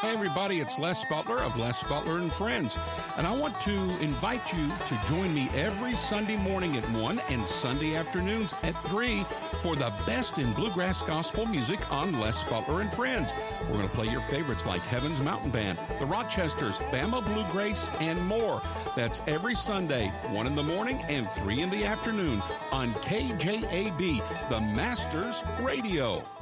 Hey everybody, it's Les Butler of Les Butler and Friends, and I want to invite you to join me every Sunday morning at 1 and Sunday afternoons at 3 for the best in bluegrass gospel music on Les Butler and Friends. We're going to play your favorites like Heaven's Mountain Band, the Rochesters, Bama Blue Grace, and more. That's every Sunday, 1 in the morning and 3 in the afternoon on KJAB, the Masters Radio.